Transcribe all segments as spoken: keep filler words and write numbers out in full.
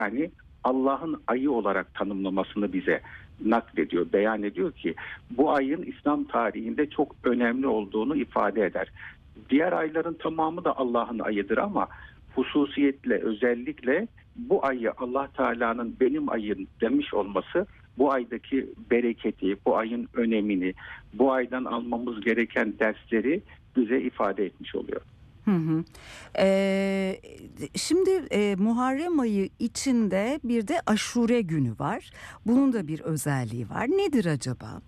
yani Allah'ın ayı olarak tanımlamasını bize naklediyor, beyan ediyor ki bu ayın İslam tarihinde çok önemli olduğunu ifade eder. Diğer ayların tamamı da Allah'ın ayıdır ama hususiyetle, özellikle bu ayı Allah Teala'nın benim ayım demiş olması bu aydaki bereketi, bu ayın önemini, bu aydan almamız gereken dersleri bize ifade etmiş oluyor. Hı hı. Ee, şimdi e, Muharrem ayı içinde bir de Aşure günü var. Bunun da bir özelliği var. Nedir acaba?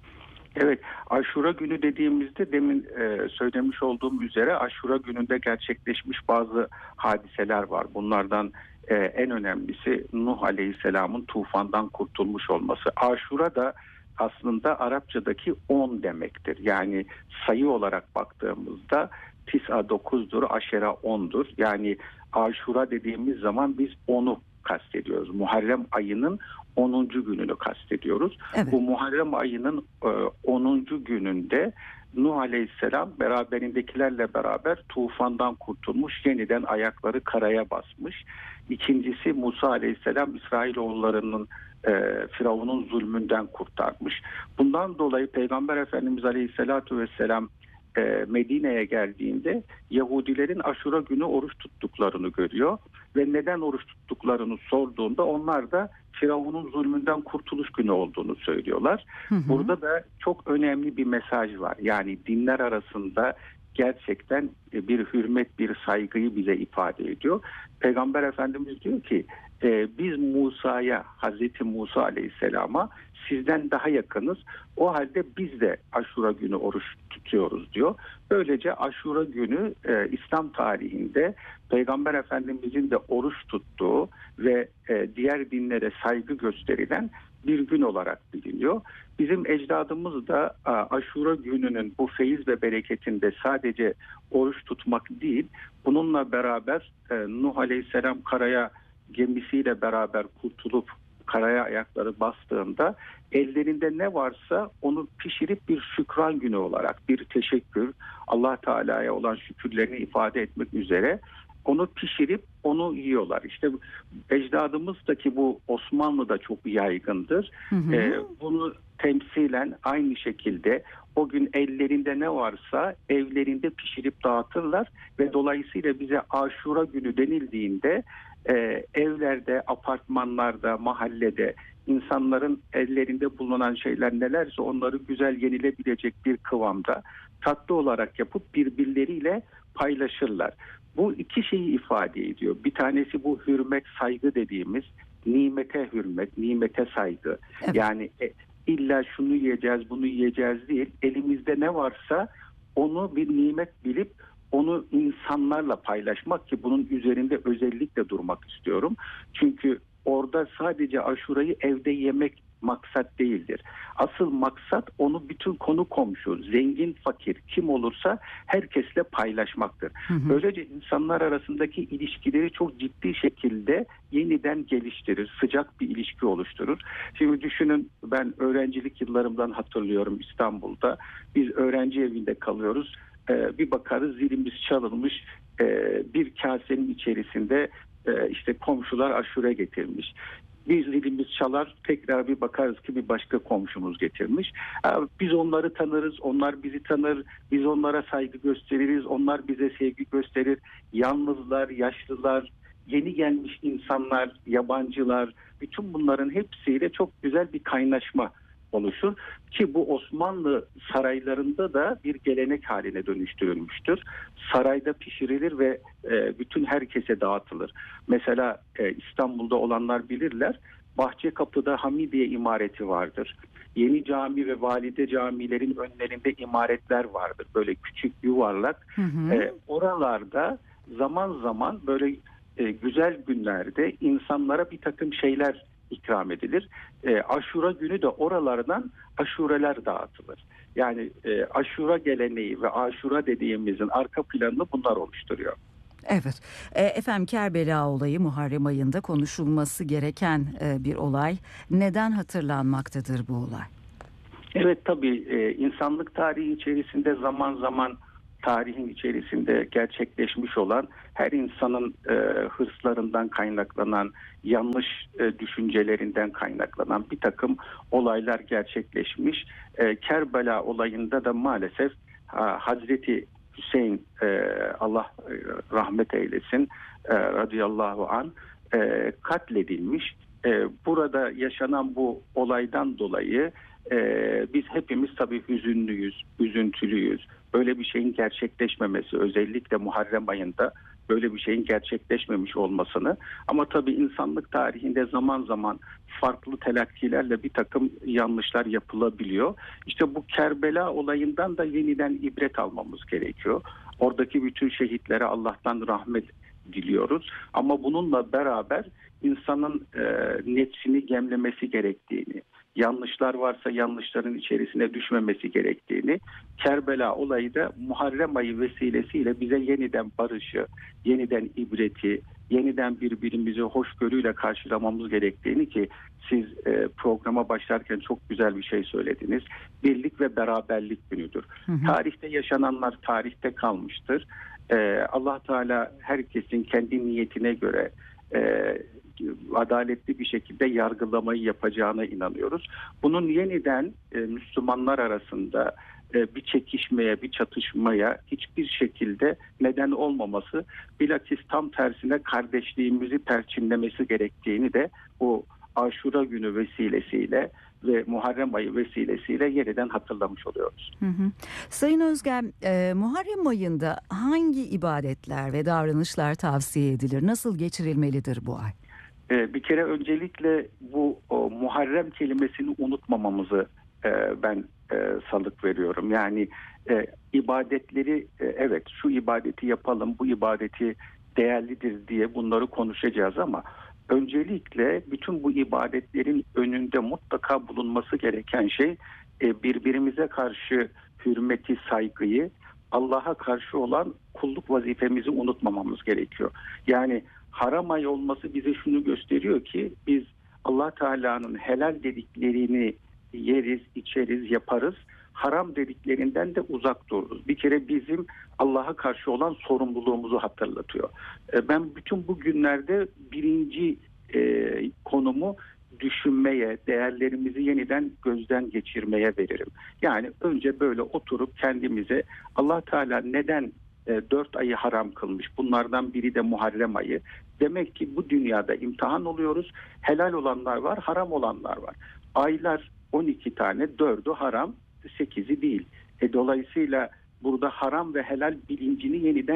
Evet, Aşura günü dediğimizde demin e, söylemiş olduğum üzere Aşura gününde gerçekleşmiş bazı hadiseler var. Bunlardan e, en önemlisi Nuh Aleyhisselam'ın tufandan kurtulmuş olması. Aşura da aslında Arapçadaki on demektir. Yani sayı olarak baktığımızda Tis'a dokuzdur, Aşera ondur. Yani Aşura dediğimiz zaman biz onu kastediyoruz. Muharrem ayının onuncu gününü kastediyoruz. Evet. Bu Muharrem ayının onuncu gününde Nuh Aleyhisselam beraberindekilerle beraber tufandan kurtulmuş, yeniden ayakları karaya basmış. İkincisi Musa Aleyhisselam İsrailoğullarının e, Firavun'un zulmünden kurtarmış. Bundan dolayı Peygamber Efendimiz Aleyhisselatü Vesselam e, Medine'ye geldiğinde Yahudilerin Aşura günü oruç tuttuklarını görüyor ve neden oruç tuttuklarını sorduğunda onlar da Firavun'un zulmünden kurtuluş günü olduğunu söylüyorlar. Hı hı. Burada da çok önemli bir mesaj var. Yani dinler arasında gerçekten bir hürmet, bir saygıyı bize ifade ediyor. Peygamber Efendimiz diyor ki e, biz Musa'ya, Hazreti Musa Aleyhisselam'a sizden daha yakınız. O halde biz de Aşura günü oruç tutuyoruz diyor. Böylece Aşura günü e, İslam tarihinde Peygamber Efendimizin de oruç tuttuğu ve e, diğer dinlere saygı gösterilen bir gün olarak biliniyor. Bizim ecdadımız da a, Aşura gününün bu feyiz ve bereketinde sadece oruç tutmak değil, bununla beraber e, Nuh Aleyhisselam karaya gemisiyle beraber kurtulup karaya ayakları bastığında ellerinde ne varsa onu pişirip bir şükran günü olarak, bir teşekkür, Allah Teala'ya olan şükürlerini ifade etmek üzere onu pişirip onu yiyorlar. İşte ecdadımızdaki bu Osmanlı'da çok yaygındır. Hı hı. Ee, bunu temsilen aynı şekilde o gün ellerinde ne varsa evlerinde pişirip dağıtırlar ve dolayısıyla bize Aşura günü denildiğinde e, evlerde, apartmanlarda, mahallede insanların ellerinde bulunan şeyler nelerse onları güzel yenilebilecek bir kıvamda tatlı olarak yapıp birbirleriyle paylaşırlar. Bu iki şeyi ifade ediyor. Bir tanesi bu hürmet, saygı dediğimiz nimete hürmet, nimete saygı. Evet. Yani e, illa şunu yiyeceğiz, bunu yiyeceğiz değil. Elimizde ne varsa onu bir nimet bilip onu insanlarla paylaşmak ki bunun üzerinde özellikle durmak istiyorum. Çünkü orada sadece aşurayı evde yemek maksat değildir. Asıl maksat onu bütün konu komşu, zengin, fakir kim olursa herkesle paylaşmaktır. Hı hı. Böylece insanlar arasındaki ilişkileri çok ciddi şekilde yeniden geliştirir, sıcak bir ilişki oluşturur. Şimdi düşünün, ben öğrencilik yıllarımdan hatırlıyorum, İstanbul'da biz öğrenci evinde kalıyoruz. Ee, bir bakarız zilimiz çalınmış, ee, bir kasenin içerisinde e, işte komşular aşure getirmiş. Biz zilimiz çalar, tekrar bir bakarız ki bir başka komşumuz getirmiş. Biz onları tanırız, onlar bizi tanır, biz onlara saygı gösteririz, onlar bize sevgi gösterir. Yalnızlar, yaşlılar, yeni gelmiş insanlar, yabancılar, bütün bunların hepsiyle çok güzel bir kaynaşma oluşur ki bu Osmanlı saraylarında da bir gelenek haline dönüştürülmüştür. Sarayda pişirilir ve e, bütün herkese dağıtılır. Mesela e, İstanbul'da olanlar bilirler. Bahçekapı'da Hamidiye imareti vardır. Yeni Cami ve Valide camilerin önlerinde imaretler vardır. Böyle küçük, yuvarlak. Hı hı. E, oralarda zaman zaman böyle e, güzel günlerde insanlara bir takım şeyler ikram edilir. E, Aşura günü de oralardan aşureler dağıtılır. Yani e, aşura geleneği ve aşura dediğimizin arka planını bunlar oluşturuyor. Evet. E, efendim Kerbela olayı Muharrem ayında konuşulması gereken e, bir olay. Neden hatırlanmaktadır bu olay? Evet, tabii e, insanlık tarihi içerisinde zaman zaman tarihin içerisinde gerçekleşmiş olan, her insanın e, hırslarından kaynaklanan, yanlış e, düşüncelerinden kaynaklanan bir takım olaylar gerçekleşmiş. E, Kerbela olayında da maalesef ha, Hazreti Hüseyin, e, Allah e, rahmet eylesin, e, radıyallahu anh, e, katledilmiş. E, burada yaşanan bu olaydan dolayı e, biz hepimiz tabii hüzünlüyüz, üzüntülüyüz. Böyle bir şeyin gerçekleşmemesi, özellikle Muharrem ayında böyle bir şeyin gerçekleşmemiş olmasını, ama tabii insanlık tarihinde zaman zaman farklı telakkilerle bir takım yanlışlar yapılabiliyor. İşte bu Kerbela olayından da yeniden ibret almamız gerekiyor. Oradaki bütün şehitlere Allah'tan rahmet diliyoruz. Ama bununla beraber insanın e, nefsini gemlemesi gerektiğini, yanlışlar varsa yanlışların içerisine düşmemesi gerektiğini, Kerbela olayı da Muharrem ayı vesilesiyle bize yeniden barışı, yeniden ibreti, yeniden birbirimizi hoşgörüyle karşılamamız gerektiğini, ki siz e, programa başlarken çok güzel bir şey söylediniz. Birlik ve beraberlik günüdür. Hı hı. Tarihte yaşananlar tarihte kalmıştır. E, Allah Teala herkesin kendi niyetine göre e, adaletli bir şekilde yargılamayı yapacağına inanıyoruz. Bunun yeniden e, Müslümanlar arasında e, bir çekişmeye, bir çatışmaya hiçbir şekilde neden olmaması, bilakis tam tersine kardeşliğimizi perçinlemesi gerektiğini de bu Aşura günü vesilesiyle ve Muharrem ayı vesilesiyle yeniden hatırlamış oluyoruz. Hı hı. Sayın Özgen, e, Muharrem ayında hangi ibadetler ve davranışlar tavsiye edilir? Nasıl geçirilmelidir bu ay? E, bir kere öncelikle bu o, Muharrem kelimesini unutmamamızı e, ben e, salık veriyorum. Yani e, ibadetleri e, evet şu ibadeti yapalım, bu ibadeti değerlidir diye bunları konuşacağız, ama öncelikle bütün bu ibadetlerin önünde mutlaka bulunması gereken şey e, birbirimize karşı hürmeti, saygıyı, Allah'a karşı olan kulluk vazifemizi unutmamamız gerekiyor. Yani haram ay olması bize şunu gösteriyor ki biz Allah Teala'nın helal dediklerini yeriz, içeriz, yaparız. Haram dediklerinden de uzak dururuz. Bir kere bizim Allah'a karşı olan sorumluluğumuzu hatırlatıyor. Ben bütün bu günlerde birinci e, konumu düşünmeye, değerlerimizi yeniden gözden geçirmeye veririm. Yani önce böyle oturup kendimize Allah Teala neden e, dört ayı haram kılmış? Bunlardan biri de Muharrem ayı. Demek ki bu dünyada imtihan oluyoruz. Helal olanlar var, haram olanlar var. Aylar on iki tane, dördü haram, sekizi değil. E, dolayısıyla burada haram ve helal bilincini yeniden